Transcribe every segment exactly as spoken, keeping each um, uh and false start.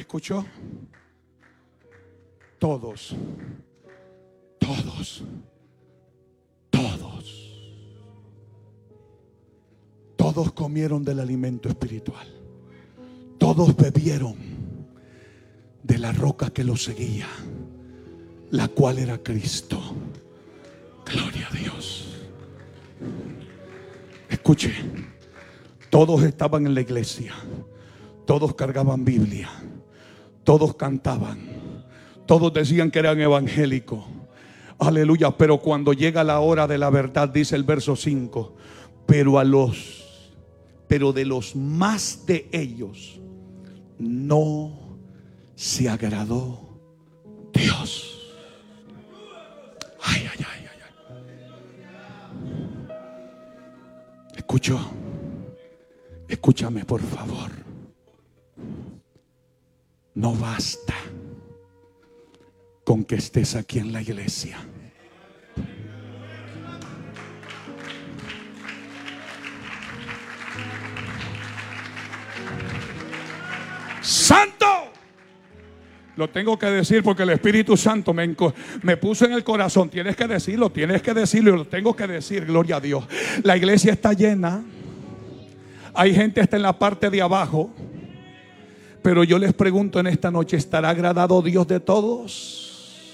¿Escuchó? Todos, todos, todos, todos comieron del alimento espiritual. Todos bebieron de la roca que los seguía, la cual era Cristo. Gloria a Dios. Escuche, todos estaban en la iglesia, todos cargaban Biblia, todos cantaban, todos decían que eran evangélicos. Aleluya. Pero cuando llega la hora de la verdad, dice el verso cinco, pero a los, pero de los más de ellos no se agradó Dios. Ay, ay, ay, ay, ay. Escucho. Escúchame, por favor. No basta con que estés aquí en la iglesia. Santo, lo tengo que decir porque el Espíritu Santo me, me puso en el corazón. Tienes que decirlo, tienes que decirlo y lo tengo que decir. Gloria a Dios. La iglesia está llena. Hay gente hasta en la parte de abajo. Pero yo les pregunto en esta noche, ¿estará agradado Dios de todos?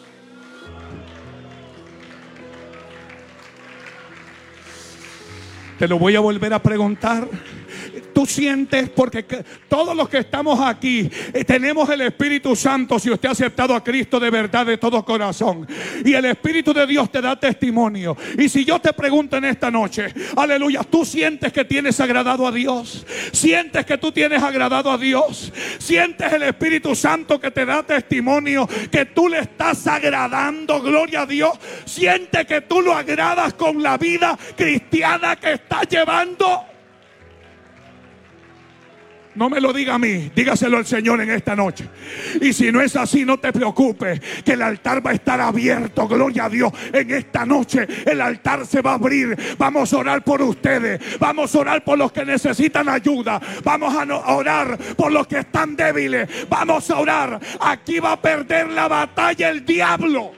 Te lo voy a volver a preguntar. Tú sientes, porque todos los que estamos aquí eh, tenemos el Espíritu Santo. Si usted ha aceptado a Cristo de verdad, de todo corazón, y el Espíritu de Dios te da testimonio. Y si yo te pregunto en esta noche, aleluya, ¿tú sientes que tienes agradado a Dios? ¿Sientes que tú tienes agradado a Dios? ¿Sientes el Espíritu Santo que te da testimonio que tú le estás agradando? Gloria a Dios. ¿Sientes que tú lo agradas con la vida cristiana que estás llevando? No me lo diga a mí, dígaselo al Señor en esta noche. Y si no es así, no te preocupes, que el altar va a estar abierto. Gloria a Dios. En esta noche el altar se va a abrir. Vamos a orar por ustedes. Vamos a orar por los que necesitan ayuda. Vamos a orar por los que están débiles. Vamos a orar. Aquí va a perder la batalla el diablo.